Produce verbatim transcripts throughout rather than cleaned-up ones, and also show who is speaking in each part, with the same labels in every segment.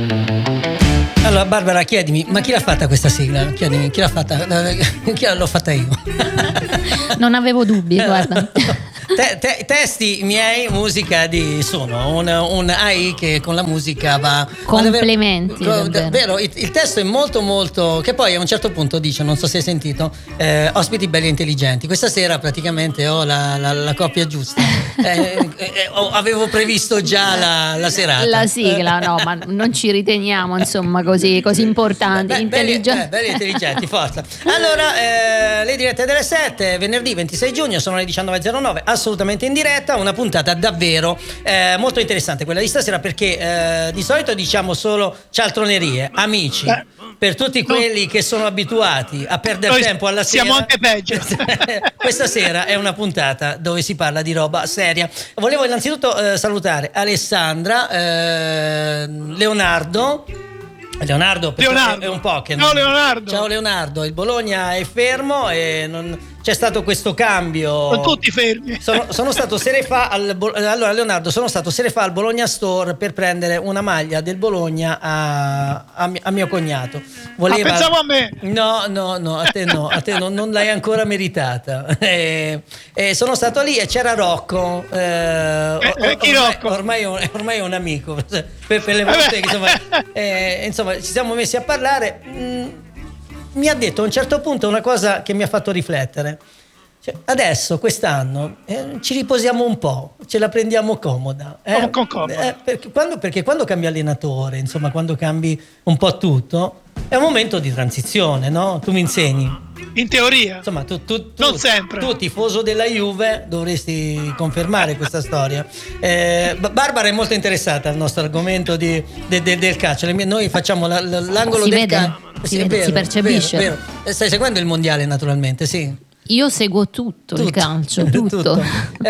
Speaker 1: Allora Barbara, chiedimi, ma chi l'ha fatta questa sigla? Chiedimi, chi l'ha fatta? Chi l'ho fatta io?
Speaker 2: Non avevo dubbi, guarda.
Speaker 1: Te, te, testi miei, musica di Suno, un, un A I che con la musica va.
Speaker 2: Complimenti.
Speaker 1: Va davvero, davvero il, il testo è molto molto, che poi a un certo punto dice, non so se hai sentito, eh, ospiti belli e intelligenti. Questa sera praticamente ho la, la, la coppia giusta. Eh, eh, avevo previsto già la, la serata.
Speaker 2: La sigla, no, ma non ci riteniamo insomma così, così importanti,
Speaker 1: Beh,
Speaker 2: intelligenti.
Speaker 1: Belli, eh, belli intelligenti, forza. Allora, eh, le dirette delle sette, venerdì ventisei giugno, sono le diciannove e zero nove, assolutamente in diretta, una puntata davvero eh, molto interessante quella di stasera, perché eh, di solito diciamo solo cialtronerie, amici, eh, per tutti quelli che sono abituati a perdere
Speaker 3: noi
Speaker 1: tempo alla sera.
Speaker 3: Siamo anche peggio.
Speaker 1: Questa sera è una puntata dove si parla di roba seria. Volevo innanzitutto eh, salutare Alessandra, eh, Leonardo. Leonardo,
Speaker 3: Leonardo.
Speaker 1: È un po' che
Speaker 3: non... Ciao Leonardo.
Speaker 1: Ciao Leonardo, il Bologna è fermo e non c'è stato questo cambio.
Speaker 3: Sono tutti fermi.
Speaker 1: Sono, sono stato sere fa al allora Leonardo, sono stato sere fa al Bologna Store per prendere una maglia del Bologna a, a, a mio cognato.
Speaker 3: Voleva... Ma pensavo a me.
Speaker 1: No, no, no, a te no, a te non, non l'hai ancora meritata. E, e sono stato lì e c'era Rocco. Eh,
Speaker 3: eh, eh, chi
Speaker 1: ormai,
Speaker 3: Rocco?
Speaker 1: Ormai, ormai, ormai è un amico. Per, per le volte che insomma, eh, insomma ci siamo messi a parlare. Mm, mi ha detto a un certo punto una cosa che mi ha fatto riflettere. Cioè, adesso, quest'anno, eh, ci riposiamo un po', ce la prendiamo comoda. Eh?
Speaker 3: Con comoda.
Speaker 1: Eh, perché, quando, perché quando cambi allenatore, insomma, quando cambi un po' tutto, è un momento di transizione, no? Tu mi insegni.
Speaker 3: In teoria.
Speaker 1: Insomma, tu, tu, tu,
Speaker 3: non sempre.
Speaker 1: Tu, tifoso della Juve, dovresti confermare questa storia. Eh, Barbara è molto interessata al nostro argomento di, de, de, del calcio. Le mie, noi facciamo la, la, l'angolo
Speaker 2: si
Speaker 1: del
Speaker 2: vede,
Speaker 1: calcio.
Speaker 2: si,
Speaker 1: sì,
Speaker 2: vede,
Speaker 1: vero,
Speaker 2: si percepisce.
Speaker 1: Vero, vero. Stai seguendo il mondiale, naturalmente, sì.
Speaker 2: Io seguo tutto, tutto il calcio, tutto.
Speaker 1: tutto.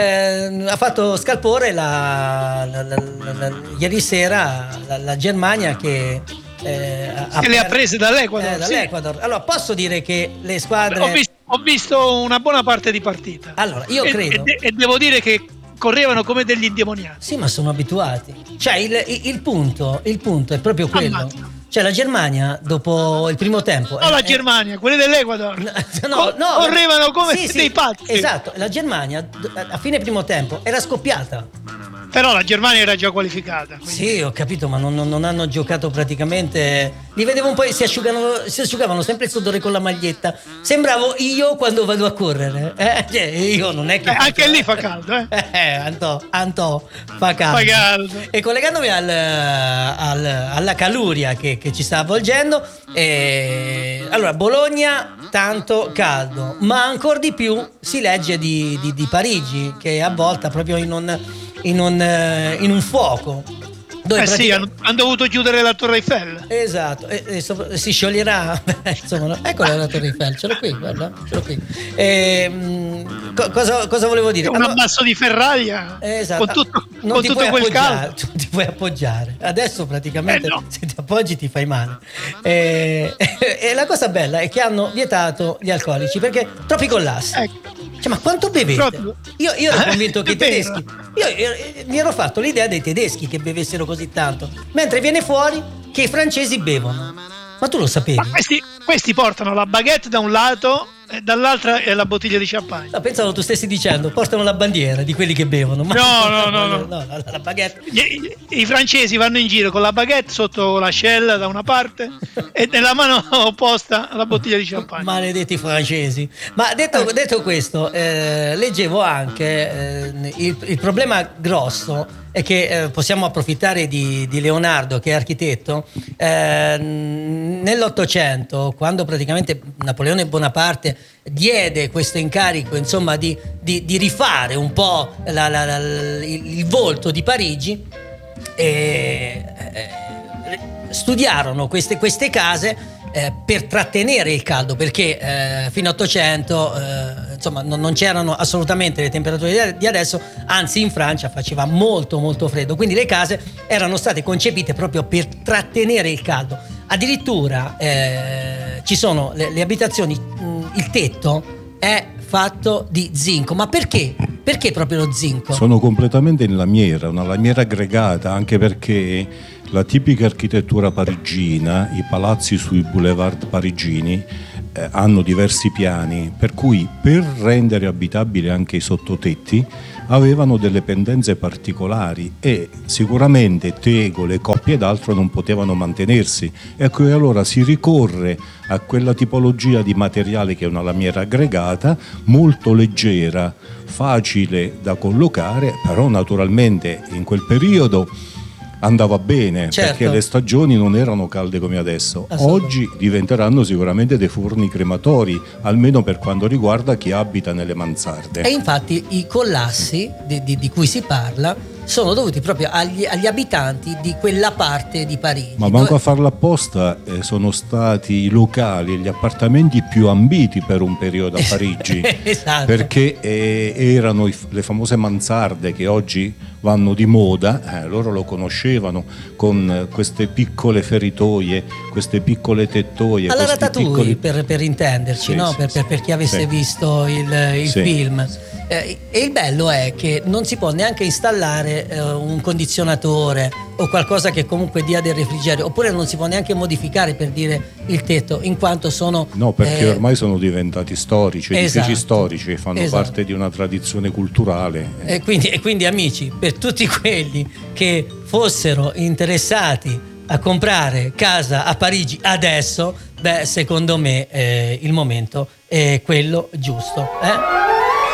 Speaker 1: Eh, ha fatto scalpore la, la, la, la, la, ieri sera la, la Germania che eh,
Speaker 3: che le ha prese dall'Ecuador.
Speaker 1: Eh, dall'Ecuador. Sì. Allora posso dire che le squadre.
Speaker 3: Ho visto, ho visto una buona parte di partita.
Speaker 1: Allora, io
Speaker 3: e,
Speaker 1: credo.
Speaker 3: E, e devo dire che correvano come degli indemoniati.
Speaker 1: Sì, ma sono abituati. Cioè, il, il, il punto, il punto è proprio quello. Ammazza. Cioè la Germania dopo il primo tempo
Speaker 3: no, eh, la Germania, quelli dell'Ecuador
Speaker 1: no,
Speaker 3: Co-
Speaker 1: no,
Speaker 3: correvano come
Speaker 1: sì,
Speaker 3: dei
Speaker 1: sì,
Speaker 3: pazzi.
Speaker 1: Esatto, la Germania a fine primo tempo era scoppiata.
Speaker 3: Però la Germania era già qualificata. Quindi.
Speaker 1: Sì, ho capito, ma non, non hanno giocato praticamente. Li vedevo un po', si asciugavano, si asciugavano sempre il sudore con la maglietta. Sembravo io quando vado a correre. Eh? Cioè, io non è che.
Speaker 3: Eh, anche lì fa caldo, eh?
Speaker 1: eh Antò, Antò, fa caldo.
Speaker 3: Fa caldo.
Speaker 1: E collegandomi al, al, alla caluria che, che ci sta avvolgendo, eh, allora Bologna tanto caldo, ma ancora di più si legge di, di, di Parigi che avvolta proprio in un. In un, in un fuoco dove
Speaker 3: eh praticamente... sì, hanno, hanno dovuto chiudere la Torre Eiffel.
Speaker 1: Esatto, e, e so, si scioglierà. Insomma, eccola la Torre Eiffel, ce l'ho qui, guarda, ce l'ho qui. E, co- cosa, cosa volevo dire?
Speaker 3: Un allora, ammasso di ferraglia.
Speaker 1: Esatto.
Speaker 3: Con tutto, con tutto quel caldo.
Speaker 1: Tu ti puoi appoggiare. Adesso praticamente
Speaker 3: eh no.
Speaker 1: se ti appoggi ti fai male. E, e la cosa bella è che hanno vietato gli alcolici perché troppi collassi.
Speaker 3: Ecco.
Speaker 1: Cioè, ma quanto bevete? Io, io ero convinto che i tedeschi. Io, io, io mi ero fatto l'idea dei tedeschi che bevessero così tanto. Mentre viene fuori che i francesi bevono. Ma tu lo sapevi?
Speaker 3: Ma questi, questi portano la baguette da un lato e dall'altra è la bottiglia di champagne.
Speaker 1: No, pensavo tu stessi dicendo portano la bandiera di quelli che bevono. Ma
Speaker 3: no, no, no, no.
Speaker 1: no la, la baguette.
Speaker 3: Gli, I francesi vanno in giro con la baguette sotto l'ascella da una parte e nella mano opposta la bottiglia di champagne.
Speaker 1: Maledetti francesi. Ma detto, detto questo, eh, leggevo anche eh, il, il problema grosso è che eh, possiamo approfittare di, di Leonardo, che è architetto. Eh, nell'Ottocento, quando praticamente Napoleone Bonaparte diede questo incarico, insomma, di, di, di rifare un po' la, la, la, il, il volto di Parigi, e, eh, studiarono queste, queste case eh, per trattenere il caldo, perché eh, fino all'Ottocento eh, insomma non, non c'erano assolutamente le temperature di adesso, anzi in Francia faceva molto molto freddo, quindi le case erano state concepite proprio per trattenere il caldo. Addirittura eh, ci sono le, le abitazioni, mh, il tetto è fatto di zinco. Ma perché? Perché proprio lo zinco?
Speaker 4: Sono completamente in lamiera, una lamiera aggregata, anche perché La tipica architettura parigina, i palazzi sui boulevard parigini eh, hanno diversi piani, per cui per rendere abitabili anche i sottotetti avevano delle pendenze particolari e sicuramente tegole, coppie ed altro non potevano mantenersi. Ecco, e allora si ricorre a quella tipologia di materiale che è una lamiera aggregata, molto leggera, facile da collocare, però naturalmente in quel periodo andava bene,
Speaker 1: certo,
Speaker 4: perché le stagioni non erano calde come adesso. Oggi diventeranno sicuramente dei forni crematori, almeno per quanto riguarda chi abita nelle mansarde.
Speaker 1: E infatti i collassi di, di, di cui si parla sono dovuti proprio agli, agli abitanti di quella parte di Parigi.
Speaker 4: Ma manco a farlo apposta, eh, sono stati i locali e gli appartamenti più ambiti per un periodo a Parigi.
Speaker 1: Esatto.
Speaker 4: Perché eh, erano i, le famose mansarde che oggi vanno di moda, eh, loro lo conoscevano, con queste piccole feritoie, queste piccole tettoie.
Speaker 1: Alla Ratatouille,
Speaker 4: piccoli...
Speaker 1: per, per intenderci,
Speaker 4: sì,
Speaker 1: no?
Speaker 4: sì,
Speaker 1: per, per, per chi avesse
Speaker 4: sì.
Speaker 1: visto il, il
Speaker 4: sì.
Speaker 1: film. Eh, e il bello è che non si può neanche installare eh, un condizionatore o qualcosa che comunque dia del refrigerio, oppure non si può neanche modificare, per dire, il tetto, in quanto sono...
Speaker 4: No, perché
Speaker 1: eh,
Speaker 4: ormai sono diventati storici, edifici
Speaker 1: esatto,
Speaker 4: storici, fanno
Speaker 1: esatto.
Speaker 4: parte di una tradizione culturale.
Speaker 1: E quindi, e quindi amici, per tutti quelli che fossero interessati a comprare casa a Parigi adesso, beh, secondo me eh, il momento è quello giusto, eh?